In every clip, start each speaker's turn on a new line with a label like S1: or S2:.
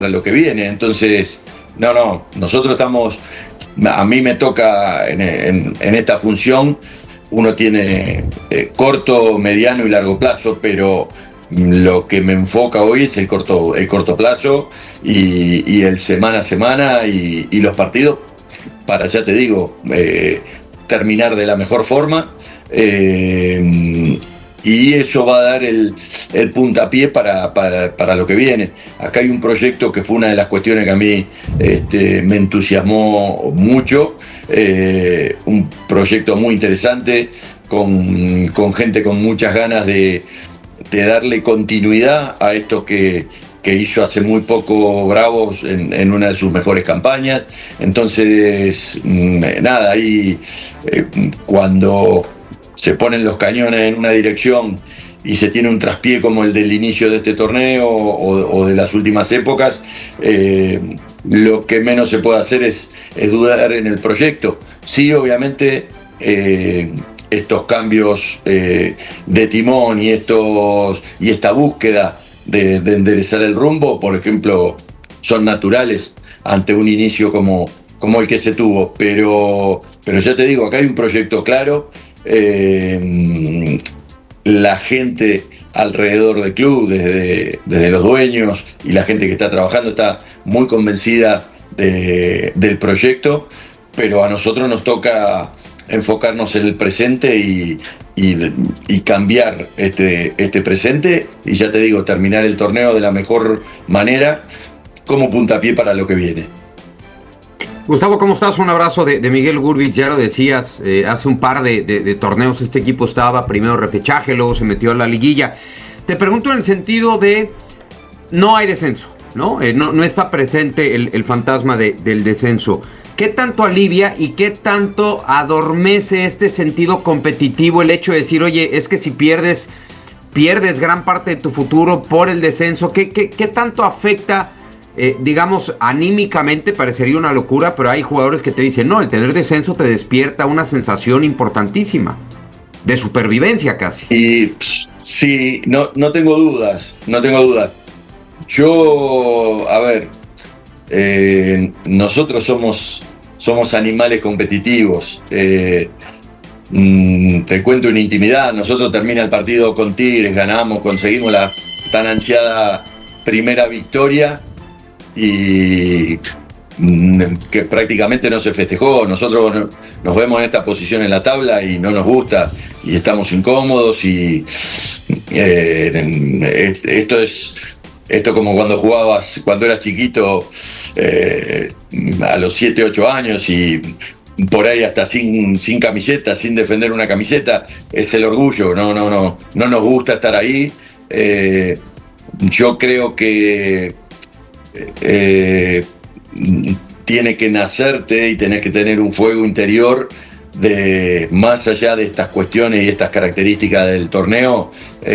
S1: lo que viene. Entonces, nosotros estamos, a mí me toca en esta función, uno tiene corto, mediano y largo plazo, pero lo que me enfoca hoy es el corto plazo y el semana a semana y los partidos para, ya te digo, terminar de la mejor forma. Y eso va a dar el puntapié para lo que viene. Acá hay un proyecto que fue una de las cuestiones que a mí me entusiasmó mucho, un proyecto muy interesante con gente con muchas ganas de darle continuidad a esto que hizo hace muy poco Bravos en una de sus mejores campañas. Entonces, nada, ahí cuando se ponen los cañones en una dirección y se tiene un traspié como el del inicio de este torneo o de las últimas épocas, lo que menos se puede hacer es dudar en el proyecto. Sí, obviamente, estos cambios de timón y esta búsqueda de enderezar el rumbo, por ejemplo, son naturales ante un inicio como el que se tuvo, pero ya te digo, acá hay un proyecto claro. La gente alrededor del club, desde los dueños y la gente que está trabajando, está muy convencida del proyecto, pero a nosotros nos toca enfocarnos en el presente y cambiar este presente, y ya te digo, terminar el torneo de la mejor manera como puntapié para lo que viene.
S2: Gustavo, ¿cómo estás? Un abrazo de Miguel Gurbich. Ya lo decías, hace un par de torneos este equipo estaba primero repechaje, luego se metió a la liguilla. Te pregunto en el sentido de no hay descenso, ¿no? No está presente el fantasma del descenso. ¿Qué tanto alivia y qué tanto adormece este sentido competitivo el hecho de decir, oye, es que si pierdes gran parte de tu futuro por el descenso? ¿Qué tanto afecta? Digamos, anímicamente parecería una locura, pero hay jugadores que te dicen, no, el tener descenso te despierta una sensación importantísima, de supervivencia casi.
S1: Y sí, no tengo dudas. Yo, a ver, nosotros somos animales competitivos. Te cuento una intimidad, nosotros termina el partido con Tigres, ganamos, conseguimos la tan ansiada primera victoria, y que prácticamente no se festejó. Nosotros nos vemos en esta posición en la tabla y no nos gusta y estamos incómodos, y esto como cuando eras chiquito, a los 7, 8 años, y por ahí hasta sin camiseta, sin defender una camiseta, es el orgullo. No nos gusta estar ahí. Yo creo que tiene que nacerte y tenés que tener un fuego interior de, más allá de estas cuestiones y estas características del torneo,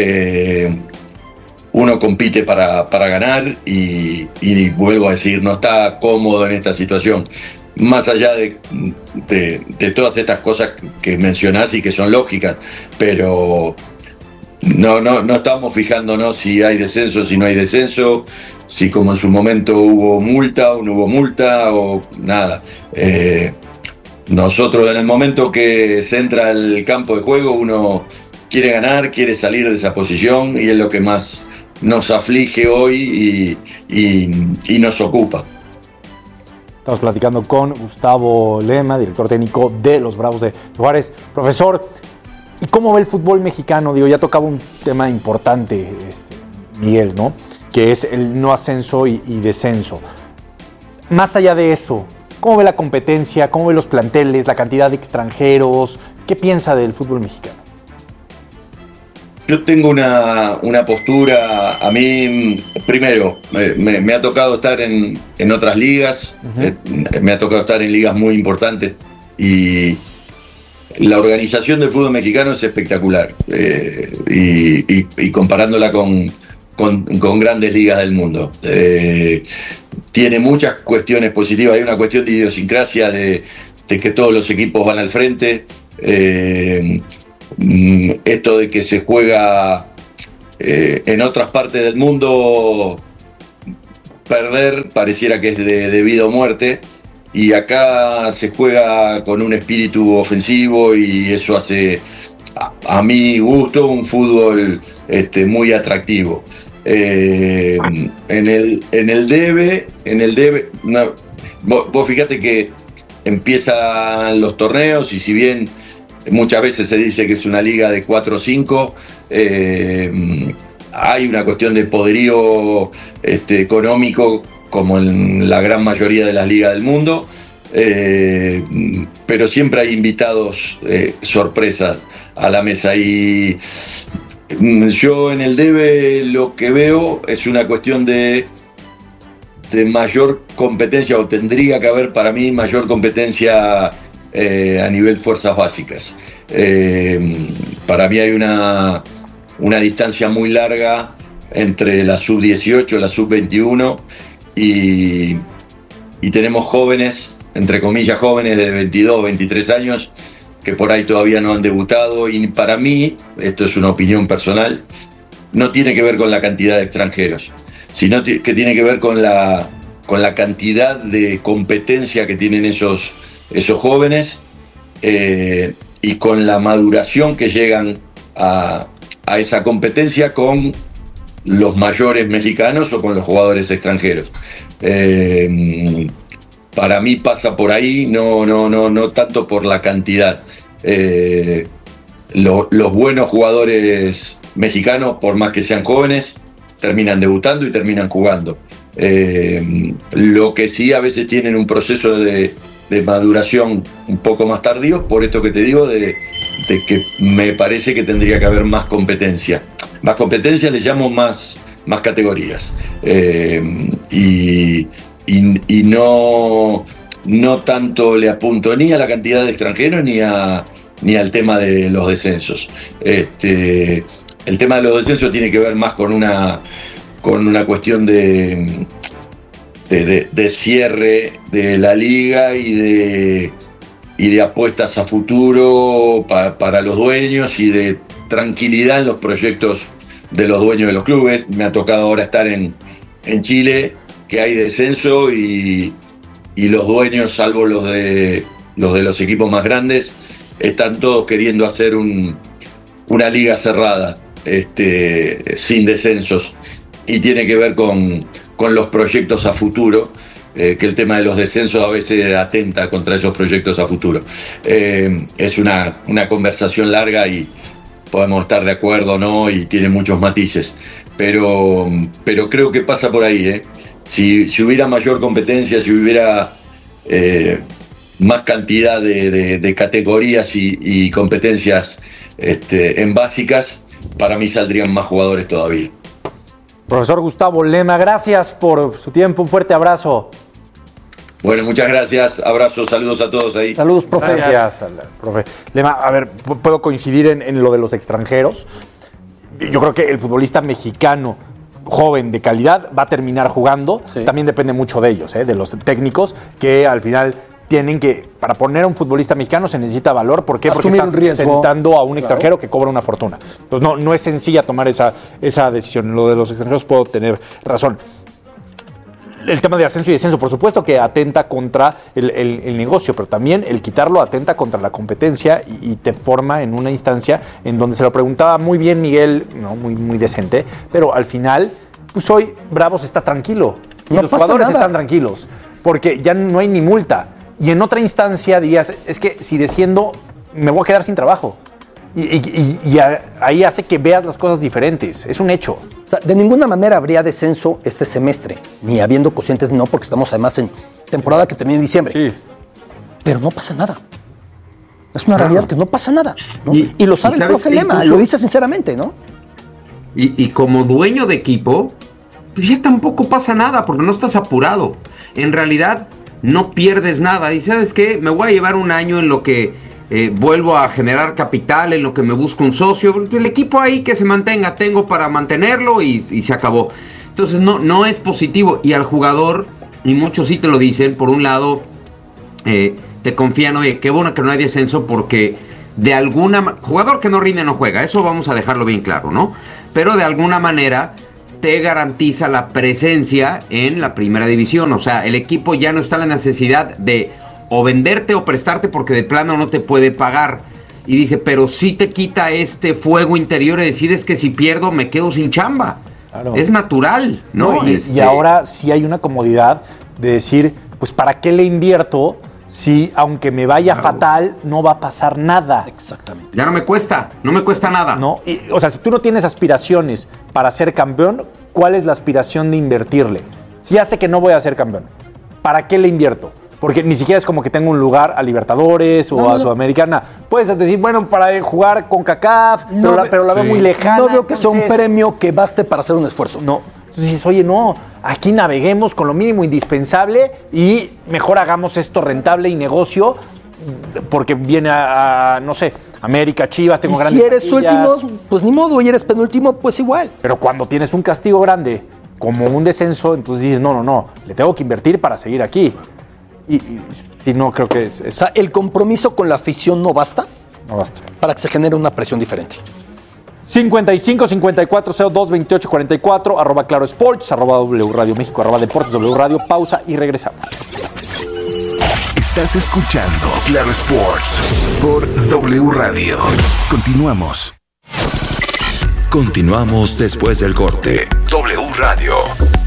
S1: uno compite para ganar y vuelvo a decir, no está cómodo en esta situación. Más allá de todas estas cosas que mencionás y que son lógicas, pero no estamos fijándonos si hay descenso, si no hay descenso, si como en su momento hubo multa o no hubo multa o nada. Nosotros en el momento que se entra al campo de juego, uno quiere ganar, quiere salir de esa posición, y es lo que más nos aflige hoy y nos ocupa.
S3: Estamos platicando con Gustavo Lema, director técnico de los Bravos de Juárez. Profesor, ¿y cómo ve el fútbol mexicano? Digo, ya tocaba un tema importante, Miguel, ¿no? Que es el no ascenso y descenso. Más allá de eso, ¿cómo ve la competencia? ¿Cómo ve los planteles? ¿La cantidad de extranjeros? ¿Qué piensa del fútbol mexicano?
S1: Yo tengo una postura. A mí, primero, me ha tocado estar en otras ligas. Uh-huh. Me ha tocado estar en ligas muy importantes, y la organización del fútbol mexicano es espectacular, y comparándola con grandes ligas del mundo, tiene muchas cuestiones positivas. Hay una cuestión de idiosincrasia de que todos los equipos van al frente, esto de que se juega en otras partes del mundo perder pareciera que es de vida o muerte, y acá se juega con un espíritu ofensivo y eso hace, a mi gusto, un fútbol muy atractivo. En el debe, vos fíjate que empiezan los torneos y si bien muchas veces se dice que es una liga de 4 o 5, hay una cuestión de poderío económico como en la gran mayoría de las ligas del mundo, pero siempre hay invitados sorpresas a la mesa, y yo en el debe lo que veo es una cuestión de mayor competencia, o tendría que haber para mí mayor competencia a nivel fuerzas básicas. Para mí hay una distancia muy larga entre la sub-18 y la sub-21, y tenemos jóvenes, entre comillas jóvenes, de 22, 23 años, que por ahí todavía no han debutado, y para mí, esto es una opinión personal, no tiene que ver con la cantidad de extranjeros, sino que tiene que ver con la cantidad de competencia que tienen esos jóvenes, y con la maduración que llegan a esa competencia con los mayores mexicanos o con los jugadores extranjeros. Para mí pasa por ahí, no tanto por la cantidad. Los buenos jugadores mexicanos, por más que sean jóvenes, terminan debutando y terminan jugando. Lo que sí, a veces tienen un proceso de maduración un poco más tardío, por esto que te digo, de que me parece que tendría que haber más competencia. Más competencia, le llamo más categorías. Y no tanto le apunto ni a la cantidad de extranjeros ni al tema de los descensos. El tema de los descensos tiene que ver más con una cuestión de cierre de la liga y de apuestas a futuro para los dueños y de tranquilidad en los proyectos de los dueños de los clubes. Me ha tocado ahora estar en Chile, que hay descenso y los dueños, salvo los de los equipos más grandes, están todos queriendo hacer una liga cerrada, sin descensos, y tiene que ver con los proyectos a futuro, que el tema de los descensos a veces atenta contra esos proyectos a futuro. Es una conversación larga y podemos estar de acuerdo o no, y tiene muchos matices, pero creo que pasa por ahí. Si hubiera mayor competencia, si hubiera más cantidad de categorías y competencias en básicas, para mí saldrían más jugadores todavía.
S3: Profesor Gustavo Lema, gracias por su tiempo, un fuerte abrazo.
S1: Bueno, muchas gracias, abrazos, saludos a todos ahí.
S3: Saludos, profe. Gracias, profe. Lema, a ver, puedo coincidir en lo de los extranjeros. Yo creo que el futbolista mexicano joven de calidad va a terminar jugando. Sí. También depende mucho de ellos, de los técnicos, que al final tienen que, para poner a un futbolista mexicano se necesita valor. ¿Por qué? Porque estás sentando a un extranjero que cobra una fortuna. Entonces no es sencilla tomar esa decisión. Lo de los extranjeros puedo tener razón. El tema de ascenso y descenso, por supuesto que atenta contra el negocio, pero también el quitarlo atenta contra la competencia y te forma en una instancia en donde se lo preguntaba muy bien Miguel, no muy decente, pero al final, pues hoy Bravos está tranquilo. Y los jugadores están tranquilos, porque ya no hay ni multa. Y en otra instancia dirías, es que si desciendo me voy a quedar sin trabajo. Y ahí hace que veas las cosas diferentes. Es un hecho.
S4: O sea, de ninguna manera habría descenso este semestre, ni habiendo cocientes, no, porque estamos además en temporada que termina en diciembre. Sí. Pero no pasa nada. Es una realidad que no pasa nada, ¿no? Y lo sabe el profe Lema, lo dice sinceramente, ¿no?
S2: Y como dueño de equipo, pues ya tampoco pasa nada, porque no estás apurado. En realidad, no pierdes nada. Y ¿sabes qué? Me voy a llevar un año en lo que vuelvo a generar capital, en lo que me busco un socio. El equipo ahí que se mantenga, tengo para mantenerlo y se acabó. Entonces no es positivo. Y al jugador, y muchos sí te lo dicen, por un lado te confían, oye, qué bueno que no hay descenso, porque de alguna jugador que no rinde no juega, eso vamos a dejarlo bien claro, ¿no? Pero de alguna manera te garantiza la presencia en la primera división. O sea, el equipo ya no está en la necesidad de o venderte o prestarte porque de plano no te puede pagar. Y dice, pero sí te quita este fuego interior y decir, es que si pierdo me quedo sin chamba. Claro. Es natural, ¿no?
S3: Y ahora sí hay una comodidad de decir, pues ¿para qué le invierto si aunque me vaya fatal no va a pasar nada?
S4: Exactamente.
S2: Ya no me cuesta nada.
S3: No, o sea, si tú no tienes aspiraciones para ser campeón, ¿cuál es la aspiración de invertirle? Si ya sé que no voy a ser campeón, ¿para qué le invierto? Porque ni siquiera es como que tenga un lugar a Libertadores o a Sudamericana. Puedes decir, bueno, para jugar con CONCACAF, pero la veo muy lejana.
S4: No veo que sea un premio que baste para hacer un esfuerzo.
S3: No. Entonces dices, oye, no, aquí naveguemos con lo mínimo indispensable y mejor hagamos esto rentable y negocio porque viene no sé, América, Chivas, tengo grandes
S4: si eres último, pues ni modo, y eres penúltimo, pues igual.
S3: Pero cuando tienes un castigo grande, como un descenso, entonces dices, no, le tengo que invertir para seguir aquí. Y no creo que es...
S4: O sea, ¿el compromiso con la afición no basta?
S3: No basta.
S4: Para que se genere una presión diferente.
S3: 55 54 02 28 44 @Claro Sports, @W Radio México, @Deportes W Radio. Pausa y regresamos.
S5: Estás escuchando Claro Sports por W Radio. Continuamos después del corte. W Radio.